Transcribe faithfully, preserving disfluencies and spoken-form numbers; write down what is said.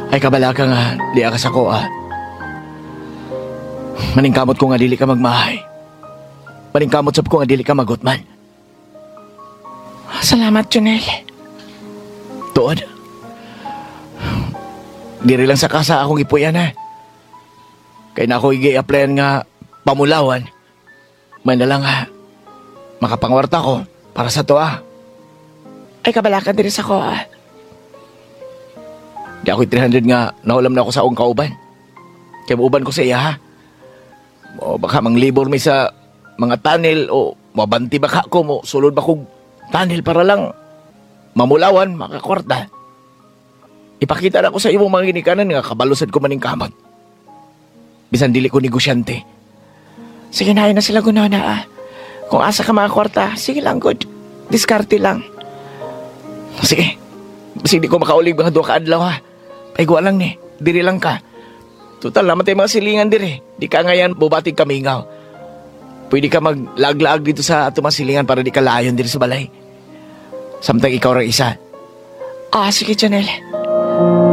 Ay kabala ka nga, di ka sa ko ah. Maningkamot ko nga dili ka magmahay. Maningkamot sab ko nga dili ka magutman. Salamat, Junel. Tuod. Diri lang sa kasa akong ipuyan ha. Kaya na ako i-applyan nga pamulawan. May na lang ha. Makapangwarta ko para sa to ah. Ay kabala ka diri sa ko ah. Di ako three hundred nga naulam na ako sa akong kauban. Kaya mauban ko sa iya ha. O baka manglibor mi sa mga tunnel o mabanti baka ko mo sulod ba kong tunnel para lang mamulawan, makakwarta. Ipakita na ko sa imong mga ginikanan nga kabalusad ko maning kamot. Bisan dili ko negosyante. Sige na, na sila gunana ah. Kung asa ka mga kwarta, sige lang good. Diskarte lang. Sige. Basi di ko makaulig mga duha ka adlaw ha. Paigwa lang ni, diri lang ka. Total naman tayo mga silingan diri. Di ka ngayon bubating kamingaw. Pwede ka maglag-lag dito sa ato mga silingan para di ka layon diri sa balay. Samtang ikaw ra isa. Ah, sige, Junel.